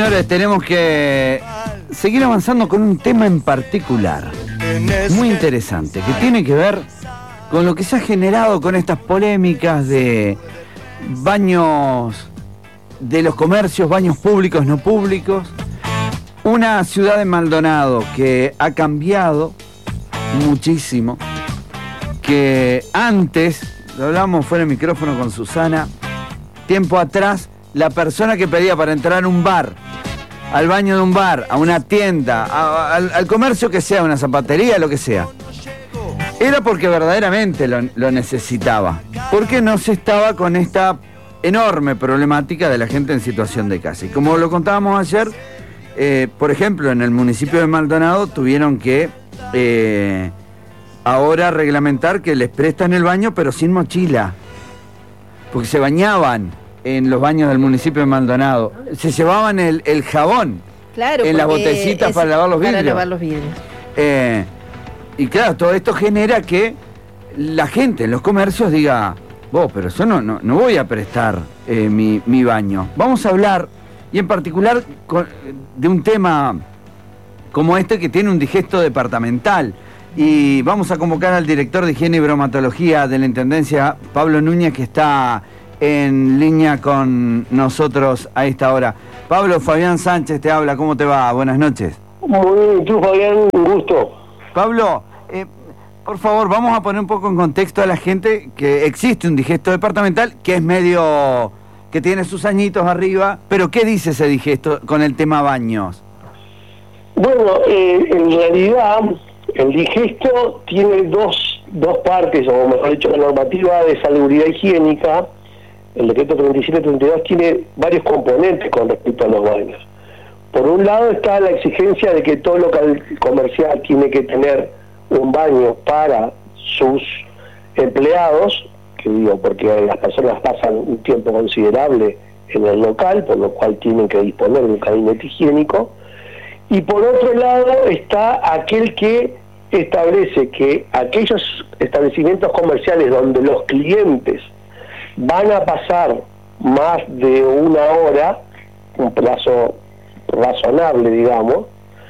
señores, tenemos que seguir avanzando con un tema en particular, muy interesante, que tiene que ver con lo que se ha generado con estas polémicas de baños de los comercios, baños públicos, no públicos. Una ciudad de Maldonado que ha cambiado muchísimo, que antes, lo hablamos fuera del micrófono con Susana, tiempo atrás, la persona que pedía para entrar a un bar, al baño de un bar, a una tienda, al comercio que sea, una zapatería, lo que sea, era porque verdaderamente lo necesitaba, porque no se estaba con esta enorme problemática de la gente en situación de calle. Y como lo contábamos ayer, por ejemplo, en el municipio de Maldonado tuvieron que ahora reglamentar que les prestan el baño pero sin mochila, porque se bañaban en los baños del municipio de Maldonado, se llevaban el jabón, claro, en las botecitas para lavar los vidrios. Para lavar los vidrios. Y claro, todo esto genera que la gente en los comercios diga, vos, pero yo no voy a prestar mi baño. Vamos a hablar, y en particular de un tema como este que tiene un digesto departamental. Y vamos a convocar al director de Higiene y Bromatología de la Intendencia, Pablo Núñez, que está en línea con nosotros a esta hora. Pablo, Fabián Sánchez te habla, ¿cómo te va? Buenas noches. Muy bien, tú, Fabián, un gusto. Pablo, por favor, vamos a poner un poco en contexto a la gente que existe un digesto departamental que es medio, que tiene sus añitos arriba, pero ¿qué dice ese digesto con el tema baños? Bueno, en realidad el digesto tiene dos partes, o mejor dicho, la normativa de salubridad higiénica, el decreto 3732, tiene varios componentes con respecto a los baños. Por un lado está la exigencia de que todo local comercial tiene que tener un baño para sus empleados, que digo, porque las personas pasan un tiempo considerable en el local, por lo cual tienen que disponer de un gabinete higiénico. Y por otro lado está aquel que establece que aquellos establecimientos comerciales donde los clientes van a pasar más de una hora, un plazo razonable, digamos,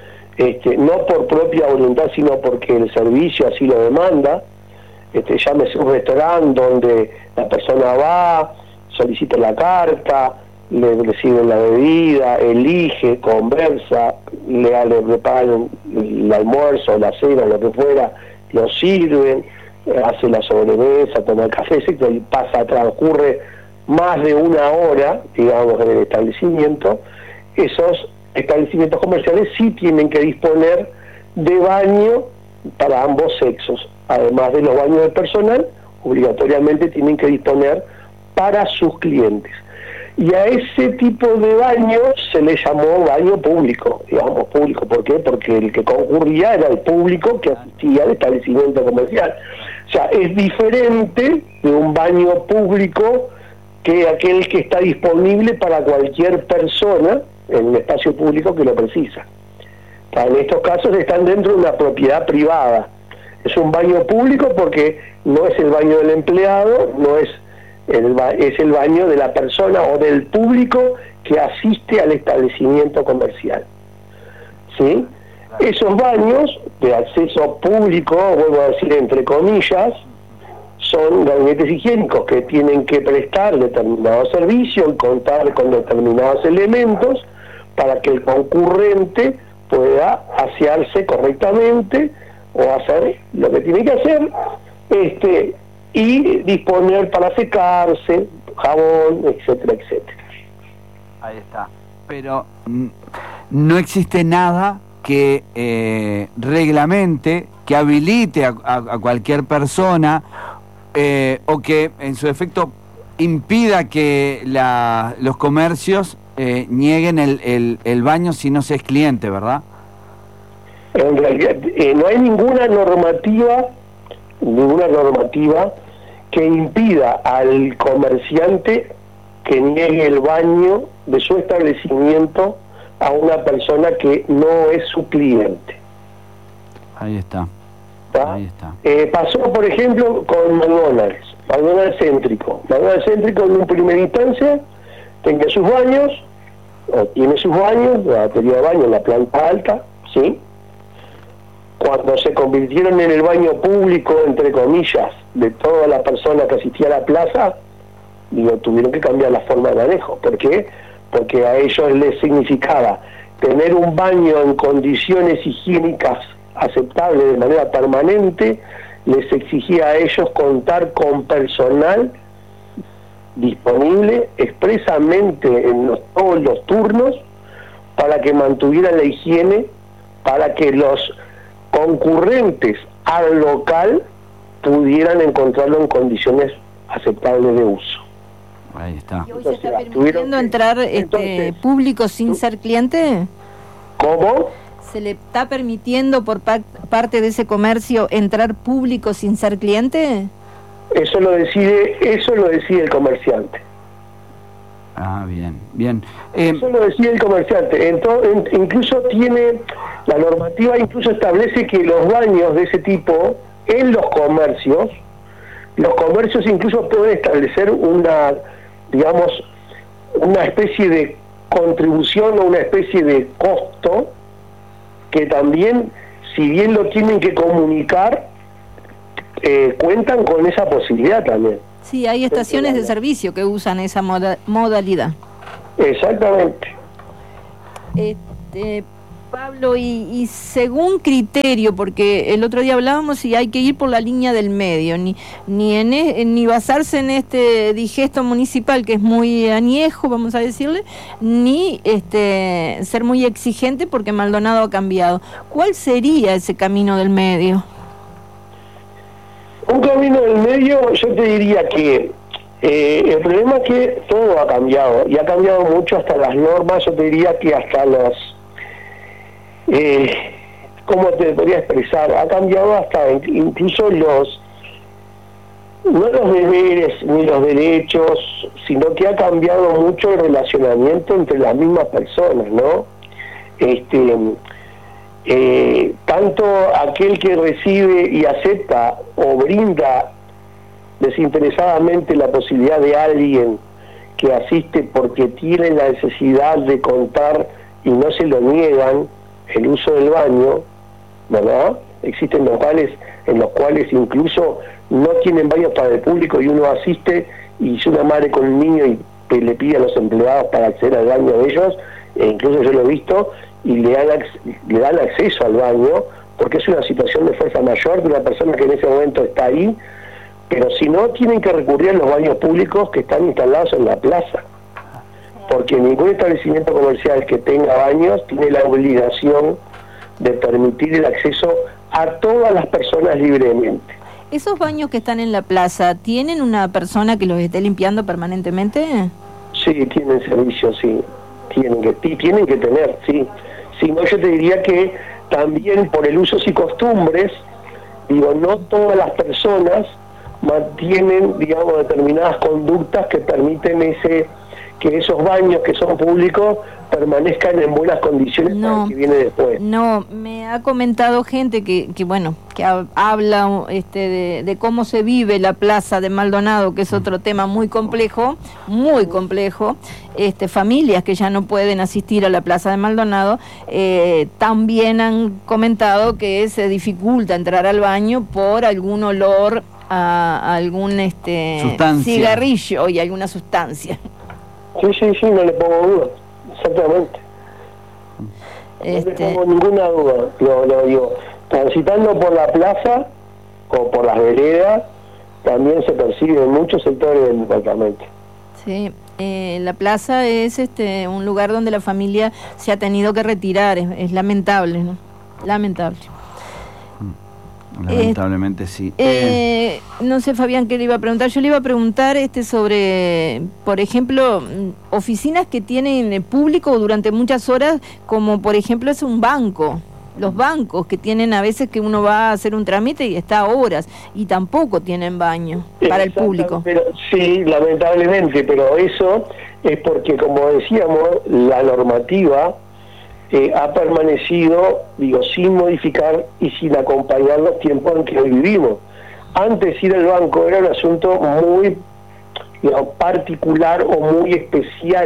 no por propia voluntad, sino porque el servicio así lo demanda, llámese un restaurante donde la persona va, solicita la carta, le reciben la bebida, elige, conversa, le preparan el almuerzo, la cena, lo que fuera, lo sirven, hace la sobremesa, toma el café, etc. Y transcurre más de una hora, digamos, en el establecimiento. Esos establecimientos comerciales sí tienen que disponer de baño para ambos sexos. Además de los baños del personal, obligatoriamente tienen que disponer para sus clientes. Y a ese tipo de baño se le llamó baño público, digamos público. ¿Por qué? Porque el que concurría era el público que asistía al establecimiento comercial. O sea, es diferente de un baño público que aquel que está disponible para cualquier persona en un espacio público que lo precisa. O sea, en estos casos están dentro de una propiedad privada. Es un baño público porque no es el baño del empleado, no es es el baño de la persona o del público que asiste al establecimiento comercial. ¿Sí? Esos baños de acceso público, vuelvo a decir entre comillas, son gabinetes higiénicos que tienen que prestar determinado servicio y contar con determinados elementos para que el concurrente pueda asearse correctamente o hacer lo que tiene que hacer, y disponer para secarse, jabón, etcétera, etcétera. Ahí está. Pero no existe nada que reglamente, que habilite a cualquier persona o que en su efecto impida que los comercios nieguen el baño si no se es cliente, ¿verdad? En realidad no hay ninguna normativa que impida al comerciante que niegue el baño de su establecimiento a una persona que no es su cliente. Ahí está. ¿Tá? Ahí está. Pasó, por ejemplo, con McDonald's Céntrico. McDonald's Céntrico en una primera instancia tenía sus baños, o tiene sus baños, la batería de baño en la planta alta, ¿sí? Cuando se convirtieron en el baño público, entre comillas, de todas las personas que asistían a la plaza, tuvieron que cambiar la forma de manejo. ¿Por qué? Porque a ellos les significaba tener un baño en condiciones higiénicas aceptables de manera permanente, les exigía a ellos contar con personal disponible expresamente en todos los turnos para que mantuvieran la higiene, para que los concurrentes al local pudieran encontrarlo en condiciones aceptables de uso. Ahí está. ¿Y hoy se está permitiendo entrar público sin ser cliente? ¿Cómo? ¿Se le está permitiendo por parte de ese comercio entrar público sin ser cliente? Eso lo decide el comerciante. Ah, bien, bien. Eso lo decide el comerciante. Entonces, incluso la normativa incluso establece que los baños de ese tipo en los comercios incluso pueden establecer una especie de contribución o una especie de costo que también, si bien lo tienen que comunicar, cuentan con esa posibilidad también. Sí, hay estaciones de servicio que usan esa modalidad. Exactamente. Pablo, y según criterio, porque el otro día hablábamos y hay que ir por la línea del medio, ni basarse en este digesto municipal que es muy añejo, vamos a decirle, ni ser muy exigente porque Maldonado ha cambiado. ¿Cuál sería ese camino del medio? Un camino del medio, yo te diría que el problema es que todo ha cambiado, y ha cambiado mucho, hasta las normas. Yo te diría que hasta los... ¿cómo te podría expresar? Ha cambiado hasta incluso no los deberes ni los derechos, sino que ha cambiado mucho el relacionamiento entre las mismas personas, ¿no? Tanto aquel que recibe y acepta o brinda desinteresadamente la posibilidad de alguien que asiste porque tiene la necesidad de contar y no se lo niegan el uso del baño, ¿verdad? Existen locales en los cuales incluso no tienen baños para el público y uno asiste y es una madre con un niño y le pide a los empleados para acceder al baño de ellos, e incluso yo lo he visto, y le dan acceso al baño porque es una situación de fuerza mayor de una persona que en ese momento está ahí, pero si no, tienen que recurrir a los baños públicos que están instalados en la plaza, porque ningún establecimiento comercial que tenga baños tiene la obligación de permitir el acceso a todas las personas libremente. ¿Esos baños que están en la plaza tienen una persona que los esté limpiando permanentemente? Sí, tienen servicio, sí. Tienen que tener, sí. Si no, yo te diría que también por el usos y costumbres, no todas las personas mantienen, determinadas conductas que permiten que esos baños que son públicos permanezcan en buenas condiciones para el que viene después. No, me ha comentado gente que habla de cómo se vive la plaza de Maldonado, que es otro tema muy complejo, familias que ya no pueden asistir a la plaza de Maldonado, también han comentado que se dificulta entrar al baño por algún olor a algún cigarrillo y alguna sustancia. Sí, no le pongo duda, exactamente. No le pongo ninguna duda, lo digo. Transitando por la plaza o por las veredas, también se percibe en muchos sectores del departamento. Sí, la plaza es un lugar donde la familia se ha tenido que retirar, es lamentable, ¿no? Lamentable. Lamentablemente sí. No sé, Fabián, qué le iba a preguntar. Yo le iba a preguntar sobre, por ejemplo, oficinas que tienen público durante muchas horas, como por ejemplo es un banco. Los bancos que tienen a veces que uno va a hacer un trámite y está horas y tampoco tienen baño para el público. Pero, sí, lamentablemente, pero eso es porque, como decíamos, la normativa ha permanecido, sin modificar y sin acompañar los tiempos en que hoy vivimos. Antes ir al banco era un asunto muy particular o muy especial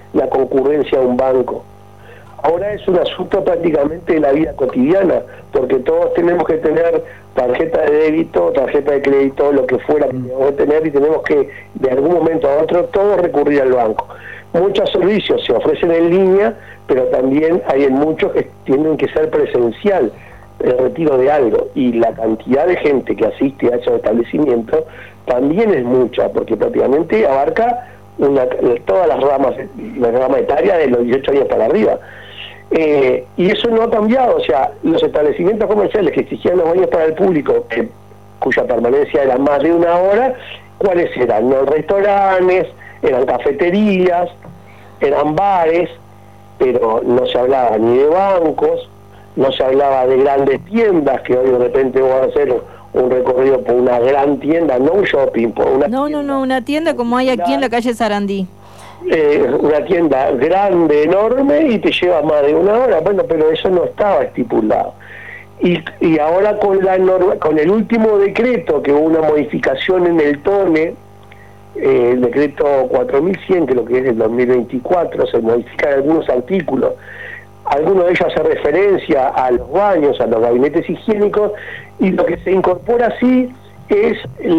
la concurrencia a un banco. Ahora es un asunto prácticamente de la vida cotidiana, porque todos tenemos que tener tarjeta de débito, tarjeta de crédito, lo que fuera que tengamos que tener, y tenemos que de algún momento a otro todos recurrir al banco. Muchos servicios se ofrecen en línea, pero también hay en muchos que tienen que ser presencial, el retiro de algo, y la cantidad de gente que asiste a esos establecimientos también es mucha, porque prácticamente abarca todas las ramas, la rama etaria de los 18 años para arriba. Y eso no ha cambiado, o sea, los establecimientos comerciales que exigían los baños para el público, cuya permanencia era más de una hora, ¿cuáles eran? No, restaurantes, eran cafeterías, eran bares, pero no se hablaba ni de bancos, no se hablaba de grandes tiendas, que hoy de repente voy a hacer un recorrido por una gran tienda, no un shopping, por una una tienda como hay aquí en la calle Sarandí. Una tienda grande, enorme, y te lleva más de una hora. Bueno, pero eso no estaba estipulado. Y ahora con el último decreto, que hubo una modificación en el TONE, el decreto 4100, que lo que es del 2024, se modifican algunos artículos. Algunos de ellos hace referencia a los baños, a los gabinetes higiénicos, y lo que se incorpora así es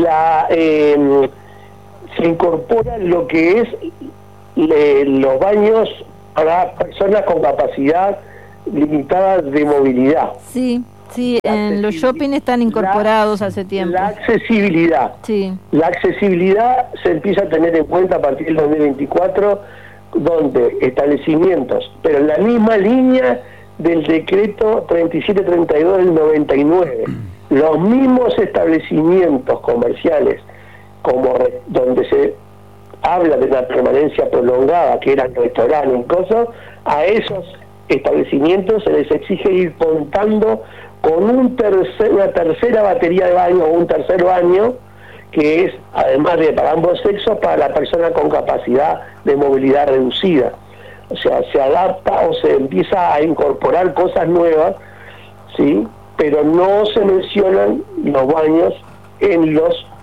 se incorpora lo que es los baños para personas con capacidad limitada de movilidad. Sí, en los shopping están incorporados hace tiempo. La accesibilidad. Sí. La accesibilidad se empieza a tener en cuenta a partir del 2024, donde establecimientos, pero en la misma línea del decreto 3732 del 99, los mismos establecimientos comerciales donde se habla de una permanencia prolongada, que eran restaurantes y cosas, a esos establecimientos se les exige ir contando con una tercera batería de baño o un tercer baño, que es, además de para ambos sexos, para la persona con capacidad de movilidad reducida. O sea, se adapta o se empieza a incorporar cosas nuevas, ¿sí? Pero no se mencionan los baños en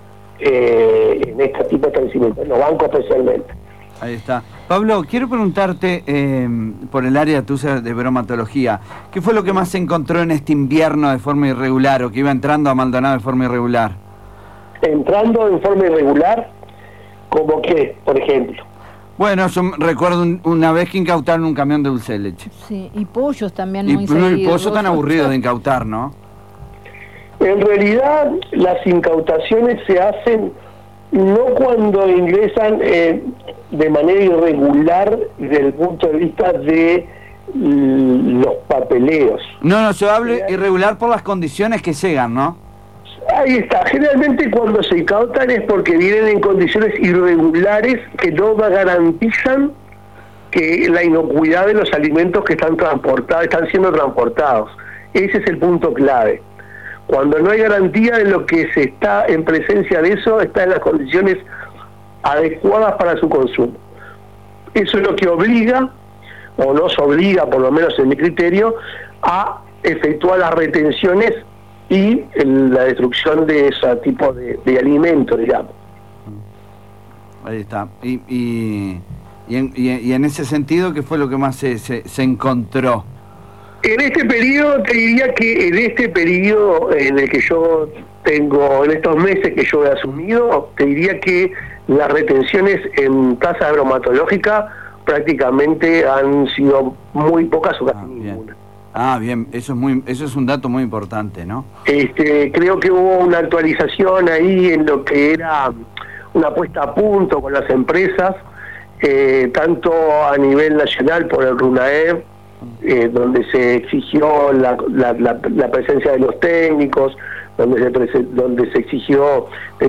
este tipo de establecimientos, en los bancos especialmente. Ahí está. Pablo, quiero preguntarte por el área tuya de bromatología, ¿qué fue lo que más se encontró en este invierno de forma irregular, o que iba entrando a Maldonado de forma irregular? Entrando en forma irregular, ¿como qué, por ejemplo? Bueno, yo recuerdo una vez que incautaron un camión de dulce de leche. Sí, y pollos también muy seguidos. Y pollos tan aburridos de incautar, ¿no? En realidad, las incautaciones se hacen no cuando ingresan de manera irregular desde el punto de vista de los papeleos. No, se habla irregular por las condiciones que llegan, ¿no? Ahí está. Generalmente cuando se incautan es porque vienen en condiciones irregulares que no garantizan que la inocuidad de los alimentos que están siendo transportados. Ese es el punto clave. Cuando no hay garantía de lo que se está en presencia de eso, está en las condiciones adecuadas para su consumo. Eso es lo que obliga, o nos obliga, por lo menos en mi criterio, a efectuar las retenciones y la destrucción de ese tipo de alimentos, digamos. Ahí está. Y en ese sentido, ¿qué fue lo que más se encontró? En este periodo, te diría que en este periodo en el que yo tengo, en estos meses que yo he asumido, te diría que las retenciones en tasa bromatológica prácticamente han sido muy pocas o casi ninguna. Bien, eso es un dato muy importante, ¿no? Creo que hubo una actualización ahí en lo que era una puesta a punto con las empresas, tanto a nivel nacional por el RUNAEV, donde se exigió la presencia de los técnicos, donde se exigió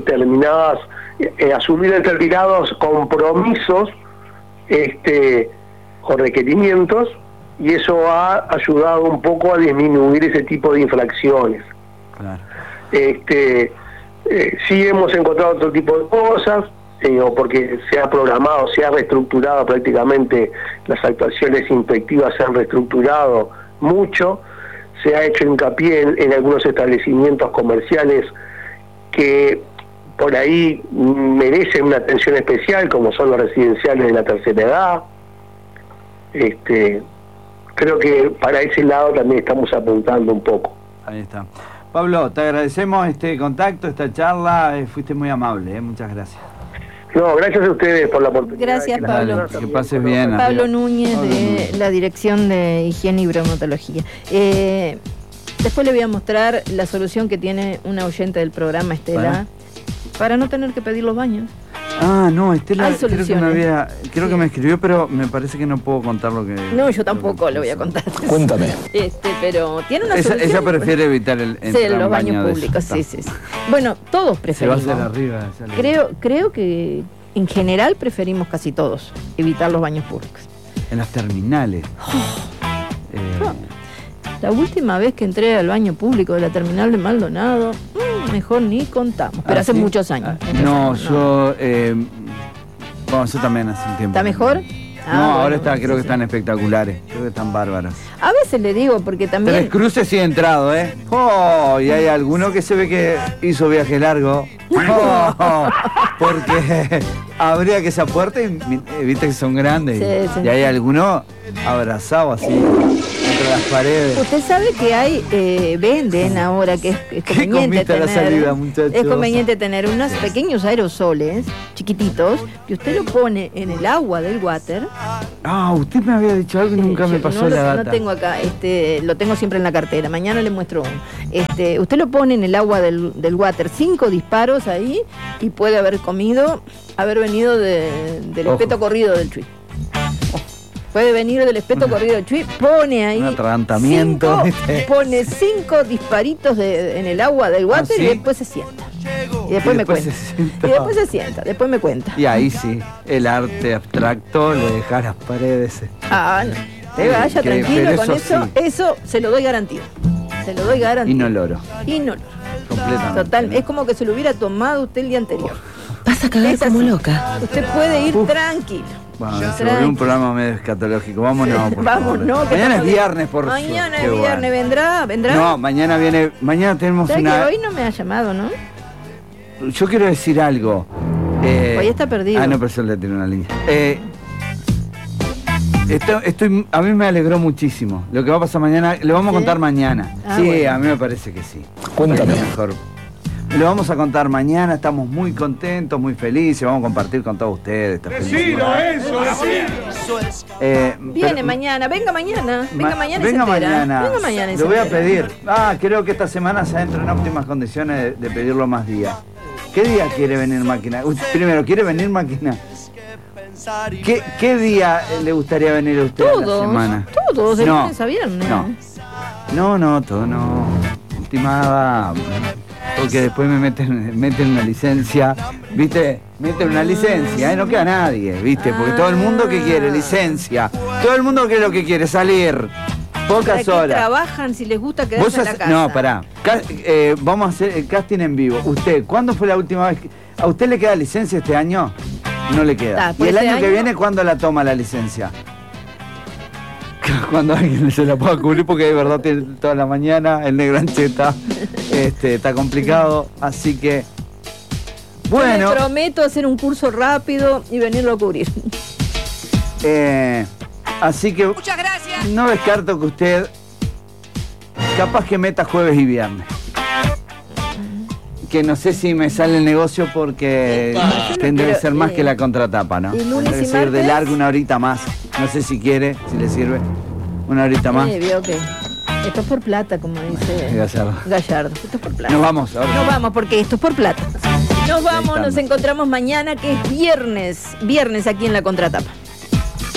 asumir determinados compromisos con requerimientos, y eso ha ayudado un poco a disminuir ese tipo de infracciones. Claro. Sí hemos encontrado otro tipo de cosas, porque se ha programado, se ha reestructurado prácticamente, las actuaciones inspectivas se han reestructurado mucho, se ha hecho hincapié en algunos establecimientos comerciales que por ahí merecen una atención especial, como son los residenciales de la tercera edad, Creo que para ese lado también estamos apuntando un poco. Ahí está. Pablo, te agradecemos este contacto, esta charla, fuiste muy amable, muchas gracias. No, gracias a ustedes por la oportunidad. Gracias, Pablo. Dale, que pases bien. Pablo Núñez, de la Dirección de Higiene y Bromatología. Después le voy a mostrar la solución que tiene una oyente del programa, Estela, para no tener que pedir los baños. Ah, no, Estela, Hay creo que me escribió, pero me parece que no puedo contar lo que... No, yo tampoco le voy a contar. Cuéntame. Pero tiene una solución. Ella prefiere evitar los baños públicos, sí. Bueno, todos preferimos. Se va a hacer arriba. Creo que en general preferimos casi todos evitar los baños públicos. En las terminales. La última vez que entré al baño público de la terminal de Maldonado, mejor ni contamos, pero hace muchos años. Yo también hace un tiempo. ¿Está mejor? Ahora creo que están espectaculares, creo que están bárbaros. A veces le digo, porque también... Tres Cruces sí he entrado, y hay alguno que se ve que hizo viaje largo. Porque abría que esa puerta y viste que son grandes. Sí. Y hay alguno abrazado así entre las paredes. Usted sabe que hay, venden ahora que es conveniente tener. La salida, muchachos? Es conveniente tener unos pequeños aerosoles chiquititos que usted lo pone en el agua del water. Usted me había dicho algo y nunca me pasó la data. No tengo acá, lo tengo siempre en la cartera. Mañana le muestro uno. Usted lo pone en el agua del water, 5 disparos ahí, y puede haber venido del espeto corrido del Chuy. Puede venir del espeto corrido del Chuy, pone ahí. Un atragantamiento. Pone 5 disparitos en el agua del water, ¿sí? Y después se sienta. Y después me cuenta. Y después se sienta, después me cuenta. Y ahí sí, el arte abstracto le deja las paredes. No. Te vaya tranquilo con eso. Sí. Eso se lo doy garantía. Se lo doy garantía. Inoloro. Completamente. Total, es como que se lo hubiera tomado usted el día anterior. Vas a cagar como loca. Usted puede ir tranquilo. Bueno, se volvió un programa medio escatológico. Vámonos, por favor. Mañana es viernes, Mañana es viernes, ¿vendrá? No, mañana tenemos una... que hoy no me ha llamado, ¿no? Yo quiero decir algo. Hoy está perdido. No, pero yo le tiene una línea. A mí me alegró muchísimo. Lo que va a pasar mañana, le vamos a contar mañana. Bueno. A mí me parece que sí. Cuéntame. Mejor. Lo vamos a contar mañana, estamos muy contentos, muy felices, vamos a compartir con todos ustedes esta felicidad. Viene mañana, venga mañana. Venga mañana. Lo voy a pedir. Creo que esta semana se entra en óptimas condiciones de pedirlo más días. ¿Qué día quiere venir máquina? Primero, ¿quiere venir máquina? ¿Qué día le gustaría venir a usted a la semana? Todos, de lunes a viernes. No, todo no. Estimada, porque después me meten una licencia, ¿viste? Meten una licencia, no queda nadie, ¿viste? Porque todo el mundo que quiere licencia, todo el mundo que lo que quiere salir, pocas horas. Trabajan si les gusta quedarse en la casa. No, pará. Vamos a hacer el casting en vivo. Usted, ¿cuándo fue la última vez? ¿A usted le queda licencia este año? No le queda. ¿Y el año que viene cuándo la toma la licencia? Cuando alguien se la pueda cubrir, porque de verdad tiene toda la mañana el negro Ancheta. Está complicado, así que bueno. Yo le prometo hacer un curso rápido y venirlo a cubrir. Así que muchas gracias. No descarto que usted capaz que meta jueves y viernes. Que no sé si me sale el negocio porque tendría que ser más que la contratapa, ¿no? Tendría que ser de largo una horita más. No sé si quiere, si le sirve. Una horita más. Veo que esto es por plata, como dice Gallardo. Esto es por plata. Nos vamos ahora. Nos vamos porque esto es por plata. Nos vamos, nos encontramos mañana, que es viernes aquí en La Contratapa.